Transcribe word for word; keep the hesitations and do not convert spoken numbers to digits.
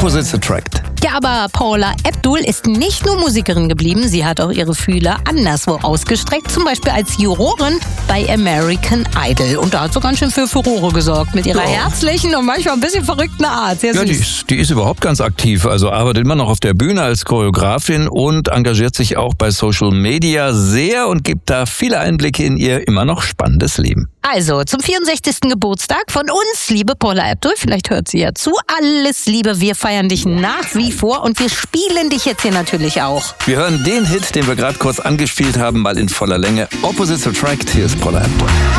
Opposites Attract. Ja, aber Paula Abdul ist nicht nur Musikerin geblieben, sie hat auch ihre Fühler anderswo ausgestreckt, zum Beispiel als Jurorin bei American Idol. Und da hat sie ganz schön für Furore gesorgt mit ihrer Ja. herzlichen und manchmal ein bisschen verrückten Art. Sehr Ja, die süß. ist, die ist überhaupt ganz aktiv, also arbeitet immer noch auf der Bühne als Choreografin und engagiert sich auch bei Social Media sehr und gibt da viele Einblicke in ihr immer noch spannendes Leben. Also, zum vierundsechzigsten Geburtstag von uns, liebe Paula Abdul, vielleicht hört sie ja zu, alles Liebe, wir feiern dich nach wie vor und wir spielen dich jetzt hier natürlich auch. Wir hören den Hit, den wir gerade kurz angespielt haben, mal in voller Länge. Opposites Attract, hier ist Paula Abdul.